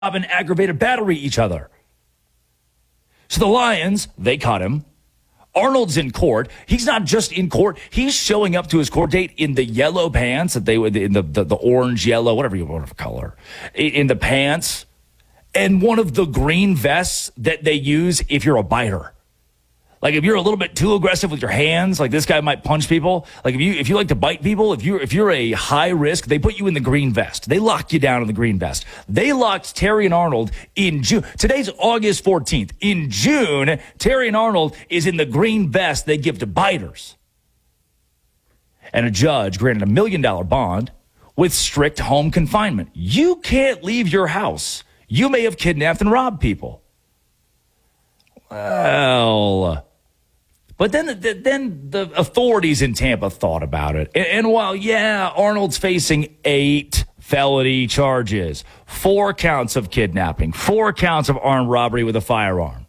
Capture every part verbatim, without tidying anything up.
and aggravated battery each other. So the Lions, they caught him. Arnold's in court. He's not just in court. He's showing up to his court date in the yellow pants that they would, in the, the, the orange, yellow, whatever you want to color, in, in the pants, and one of the green vests that they use if you're a biter. Like if you're a little bit too aggressive with your hands, like this guy might punch people. Like if you if you like to bite people, if you're if you're a high risk, they put you in the green vest. They lock you down in the green vest. They locked Terrion Arnold in June. Today's August fourteenth. In June, Terrion Arnold is in the green vest they give to biters. And a judge granted a million dollar bond with strict home confinement. You can't leave your house. You may have kidnapped and robbed people. Well, but then, then the authorities in Tampa thought about it. And, and while, yeah, Arnold's facing eight felony charges, four counts of kidnapping, four counts of armed robbery with a firearm.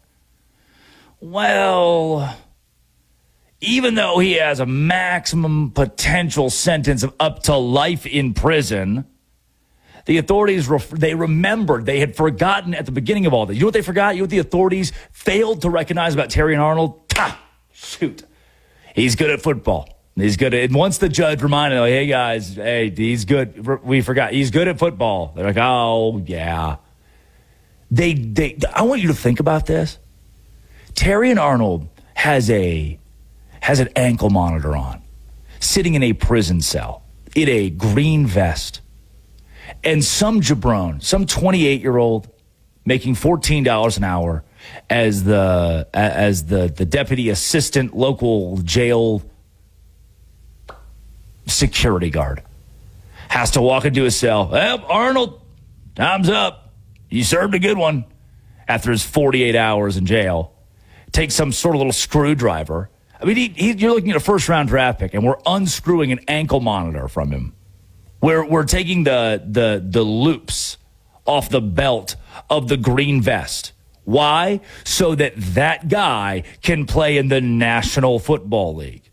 Well, even though he has a maximum potential sentence of up to life in prison, the authorities, they remembered, they had forgotten at the beginning of all this. You know what they forgot? You know what the authorities failed to recognize about Terrion Arnold? Ah, shoot. He's good at football. He's good at, and once the judge reminded them, like, hey, guys, hey, he's good. We forgot. He's good at football. They're like, oh, yeah. They, they, I want you to think about this. Terrion Arnold has a, has an ankle monitor on, sitting in a prison cell, in a green vest. And some jabron, some twenty-eight-year-old making fourteen dollars an hour as the as the, the deputy assistant local jail security guard has to walk into his cell. Well, Arnold, time's up. You served a good one. After his forty-eight hours in jail, take some sort of little screwdriver. I mean, he, he, you're looking at a first-round draft pick, and we're unscrewing an ankle monitor from him. We're, we're taking the, the, the loops off the belt of the green vest. Why? So that that guy can play in the National Football League.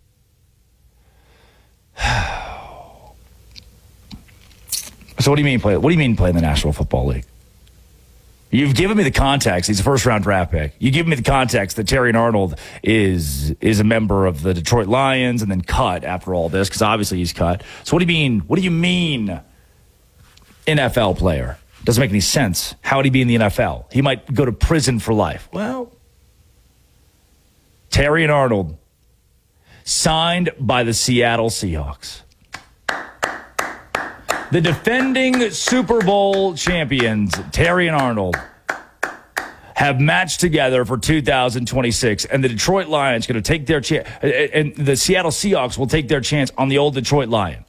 So what do you mean play? What do you mean play in the National Football League? You've given me the context. He's a first-round draft pick. You give me the context that Terrion Arnold is is a member of the Detroit Lions and then cut after all this, because obviously he's cut. So what do you mean? What do you mean N F L player? Doesn't make any sense. How would he be in the N F L? He might go to prison for life. Well, Terrion Arnold, signed by the Seattle Seahawks. The defending Super Bowl champions, Terrion Arnold, have matched together for two thousand twenty-six, and the Detroit Lions going to take their chance, and the Seattle Seahawks will take their chance on the old Detroit Lion.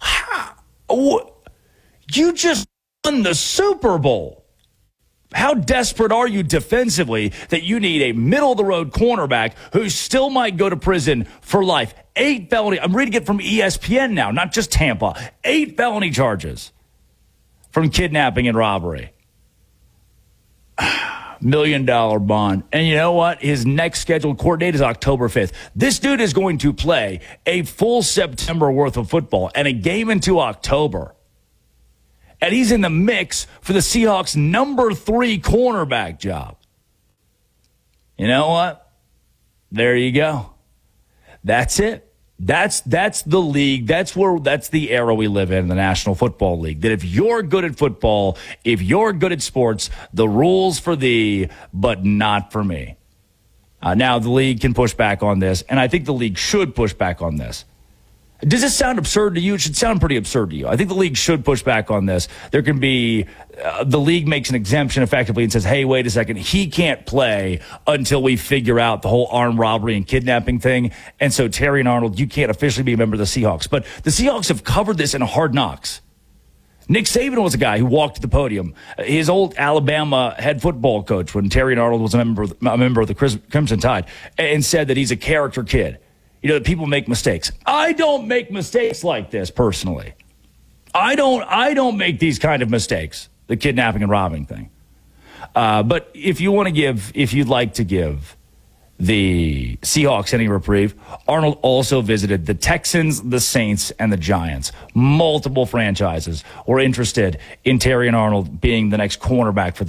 You just won the Super Bowl. How desperate are you defensively that you need a middle-of-the-road cornerback who still might go to prison for life? Eight felony. I'm reading it from E S P N now, not just Tampa. Eight felony charges from kidnapping and robbery. Million dollar bond. And you know what? His next scheduled court date is October fifth. This dude is going to play a full September worth of football and a game into October. And he's in the mix for the Seahawks' number three cornerback job. You know what? There you go. That's it. That's that's the league. That's where that's the era we live in, the National Football League. That if you're good at football, if you're good at sports, the rules for thee, but not for me. Uh, now the league can push back on this, and I think the league should push back on this. Does this sound absurd to you? It should sound pretty absurd to you. I think the league should push back on this. There can be, uh, the league makes an exemption effectively and says, hey, wait a second, he can't play until we figure out the whole armed robbery and kidnapping thing. And so Terrion Arnold, you can't officially be a member of the Seahawks. But the Seahawks have covered this in Hard Knocks. Nick Saban was a guy who walked to the podium. His old Alabama head football coach, when Terrion Arnold was a member of, a member of the Crimson Tide, and said that he's a character kid. You know, that people make mistakes. I don't make mistakes like this personally. I don't I don't make these kind of mistakes, the kidnapping and robbing thing. Uh, but if you want to give, if you'd like to give the Seahawks any reprieve. Arnold also visited the Texans, the Saints, and the Giants. Multiple franchises were interested in Terrion Arnold being the next cornerback for the